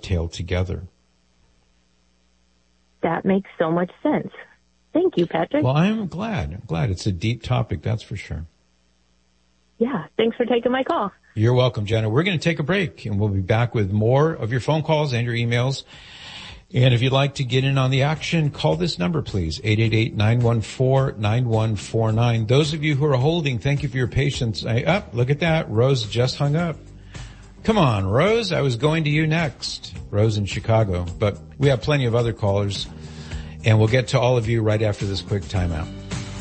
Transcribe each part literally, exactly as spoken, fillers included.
dovetail together. That makes so much sense. Thank you, Patrick. Well, I'm glad. I'm glad. It's a deep topic, that's for sure. Yeah, thanks for taking my call. You're welcome, Jenna. We're going to take a break, and we'll be back with more of your phone calls and your emails. And if you'd like to get in on the action, call this number, please, eight eight eight, nine one four, nine one four nine. Those of you who are holding, thank you for your patience. I, oh, look at that. Rose just hung up. Come on, Rose. I was going to you next. Rose in Chicago. But we have plenty of other callers, and we'll get to all of you right after this quick timeout.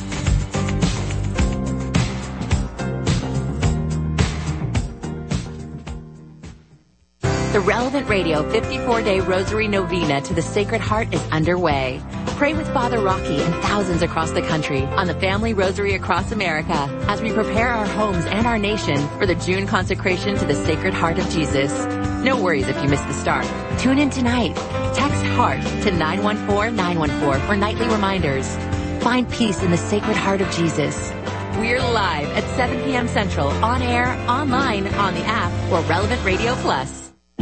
The Relevant Radio fifty-four day Rosary Novena to the Sacred Heart is underway. Pray with Father Rocky and thousands across the country on the Family Rosary Across America as we prepare our homes and our nation for the June consecration to the Sacred Heart of Jesus. No worries if you miss the start. Tune in tonight. Text HEART to nine one four nine one four for nightly reminders. Find peace in the Sacred Heart of Jesus. We're live at seven p.m. Central, on air, online, on the app, or Relevant Radio Plus.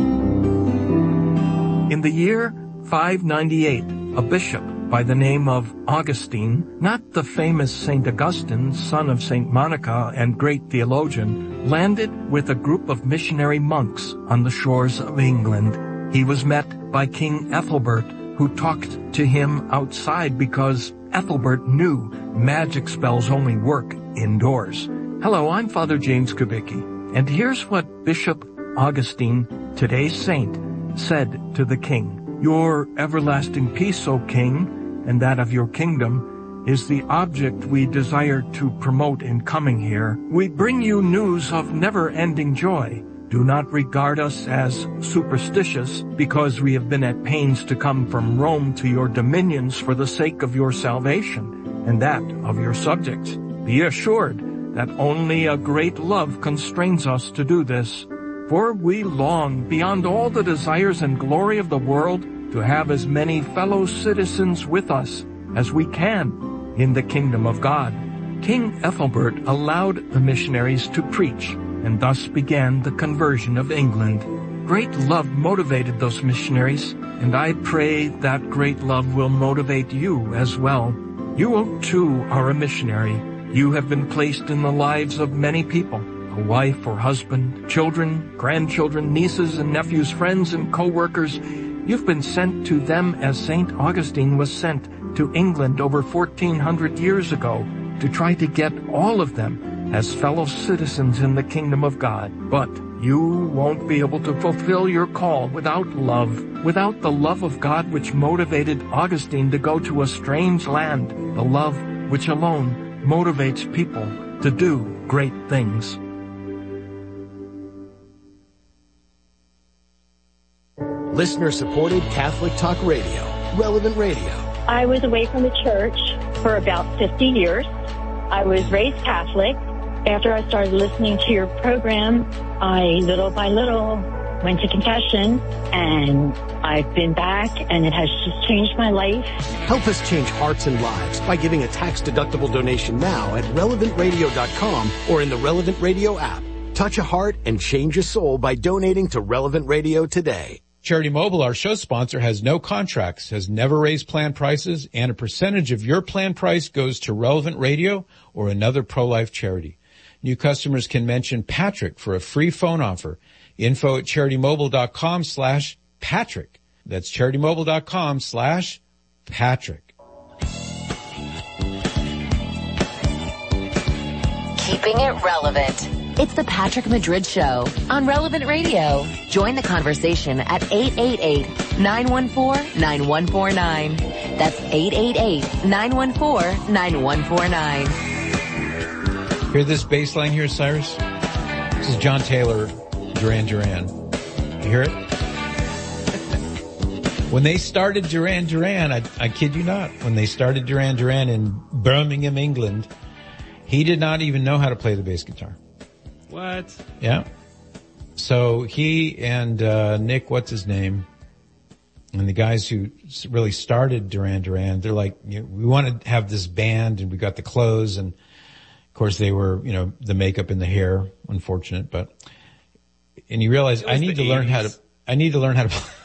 In the year five ninety-eight, a bishop by the name of Augustine, not the famous Saint Augustine, son of Saint Monica and great theologian, landed with a group of missionary monks on the shores of England. He was met by King Ethelbert, who talked to him outside because Ethelbert knew magic spells only work indoors. Hello, I'm Father James Kubicki, and here's what Bishop Augustine, today's saint, said to the king. Your everlasting peace, O king, and that of your kingdom, is the object we desire to promote in coming here. We bring you news of never-ending joy. Do not regard us as superstitious, because we have been at pains to come from Rome to your dominions for the sake of your salvation, and that of your subjects. Be assured that only a great love constrains us to do this. For we long, beyond all the desires and glory of the world, to have as many fellow citizens with us as we can in the kingdom of God. King Ethelbert allowed the missionaries to preach, and thus began the conversion of England. Great love motivated those missionaries, and I pray that great love will motivate you as well. You too are a missionary. You have been placed in the lives of many people. A wife or husband, children, grandchildren, nieces and nephews, friends and co-workers. You've been sent to them as Saint Augustine was sent to England over fourteen hundred years ago, to try to get all of them as fellow citizens in the kingdom of God. But you won't be able to fulfill your call without love, without the love of God which motivated Augustine to go to a strange land, the love which alone motivates people to do great things. Listener-supported Catholic Talk Radio, Relevant Radio. I was away from the church for about fifty years. I was raised Catholic. After I started listening to your program, I, little by little, went to confession, and I've been back, and it has just changed my life. Help us change hearts and lives by giving a tax-deductible donation now at relevant radio dot com or in the Relevant Radio app. Touch a heart and change a soul by donating to Relevant Radio today. Charity Mobile, our show sponsor, has no contracts, has never raised plan prices, and a percentage of your plan price goes to Relevant Radio or another pro-life charity. New customers can mention Patrick for a free phone offer. Info at CharityMobile.com slash Patrick. That's CharityMobile.com slash Patrick. Keeping it relevant. It's the Patrick Madrid Show on Relevant Radio. Join the conversation at eight eight eight, nine one four, nine one four nine. That's eight eight eight, nine one four, nine one four nine. Hear this bass line here, Cyrus? This is John Taylor, Duran Duran. You hear it? When they started Duran Duran, I, I kid you not, when they started Duran Duran in Birmingham, England, he did not even know how to play the bass guitar. What? Yeah. So he and uh Nick, what's his name, and the guys who really started Duran Duran, they're like, you know, we want to have this band, and we got the clothes, and of course they were, you know, the makeup and the hair, unfortunate, but, and you realize I need to learn how to, I need to learn how to,